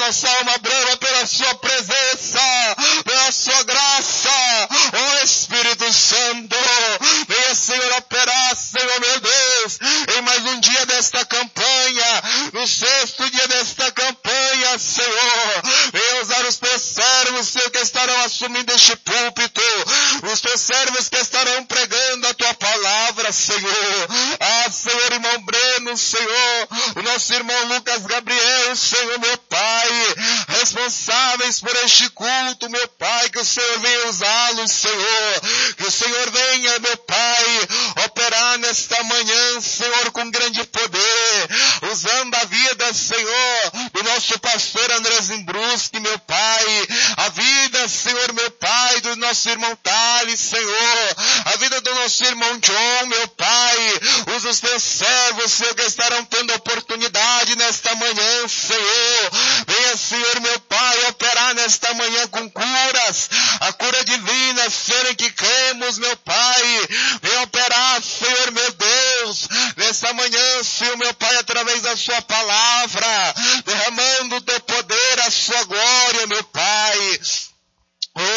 nossa alma brama pela sua presença, pela sua graça, ó Espírito Santo, venha, Senhor, operar, Senhor meu Deus, em mais um dia desta campanha, no 6º dia desta campanha, Senhor, venha usar os teus servos, Senhor, que estarão assumindo este púlpito, os teus servos que estarão pregando a tua palavra, Senhor. Ah, Senhor, irmão Breno, Senhor, o nosso irmão Lucas Gabriel, Senhor, meu Pai, responsáveis por este culto, meu Pai, que o Senhor venha usá-los, Senhor, que o Senhor venha, meu Pai, operar nesta manhã, Senhor, com grande poder, usando a vida, Senhor, do nosso pastor André Zimbruski, meu Pai, a vida, Senhor, meu Pai, do nosso irmão Thales, Senhor, a vida do nosso irmão John, meu Pai, usa os teus servos, Senhor, que estarão tendo oportunidade nesta manhã, Senhor, venha, Senhor, meu Pai, operar nesta manhã com curas, a cura divina, Senhor, em que cremos, meu Pai, venha operar, Senhor, meu Deus, nesta manhã, Senhor, meu Pai, através da sua palavra, derramando o teu